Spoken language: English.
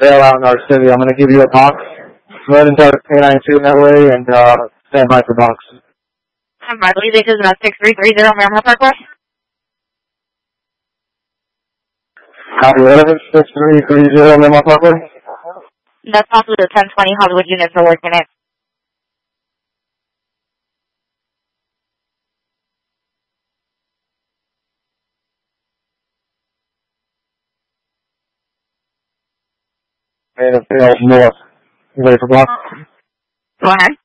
bail out in our city. I'm going to give you a box. Go ahead and talk to K92 that way and stand by for box. I believe this is 6330 Miramar Parkway. Copy, what is it? 6330 Miramar Parkway? That's possibly the 1020 Hollywood units are working it. And it fails north. You ready for box? Go ahead.